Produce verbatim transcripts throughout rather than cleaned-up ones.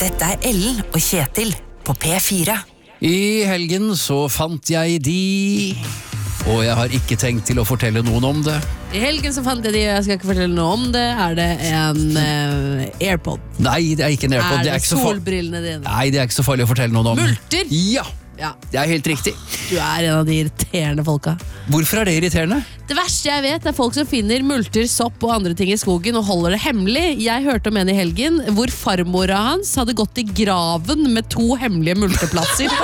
Dette er Ellen og Kjetil på P fire. I helgen så fant jeg de, og jeg har ikke tenkt til å fortelle noen om det. I helgen så fant jeg de, og jeg skal ikke fortelle noe om det. Er det en uh, AirPod? Nei, det er ikke en AirPod. Er det, det er ikke så far- solbrillene dine? Nei, det er ikke så farlig å fortelle noen om. Multer? Ja, Ja. det er helt riktig. Du er en av de irriterende folka. Hvorfor er det irriterende? Det verste jeg vet er folk som finner multer, sopp og andre ting i skogen og holder det hemmelig. Jeg hørte om en i helgen hvor farmora hans hadde gått i graven med to hemmelige multeplasser.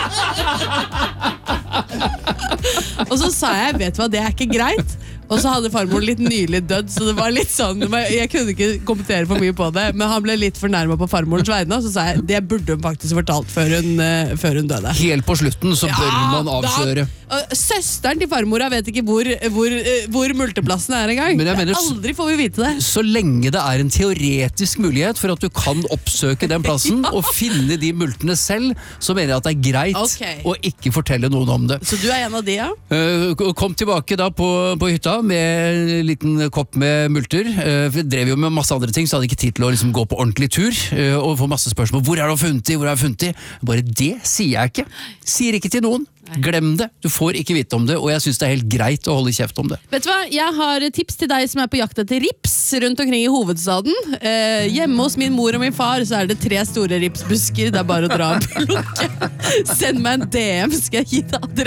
Og så sa jeg, vet du hva, det er ikke greit. Og så hadde farmor litt nylig dødd, så det var litt sånn, jeg kunne ikke kommentere for mye på det, men han ble litt fornærmet på farmorens vegne, og så sa jeg, det burde hun faktisk fortalt før hun, uh, før hun døde. Helt på slutten så bør man avsløre. Da, uh, søsteren til farmora vet ikke hvor, hvor, uh, hvor multeplassen er en gang. Men jeg mener, Aldri får vi vite det. Så lenge det er en teoretisk mulighet for at du kan oppsøke den plassen ja. og finne de multene selv, så mener jeg at det er greit okay. å ikke fortelle noen om det. Så du er en av de, ja? Uh, kom tilbake da på, på hytta med en liten kopp med multer. Uh, vi drev jo med masse andre ting, så hadde jeg ikke tid til å liksom, gå på ordentlig tur uh, og få masse spørsmål. Hvor er det funnet i? Hvor er det funnet i? Bare det sier jeg ikke. Sier ikke til noen. Glem det. Du får ikke vite om det, og jeg synes det er helt greit å holde kjeft om det. Vet du hva? Jeg har tips til deg som er på jakt etter rips rundt omkring i hovedstaden. Eh, hjemme hos min mor og min far så er det tre store ripsbusker. Det er bare å dra og plukke. Send meg en D M, skal jeg gi deg adresse.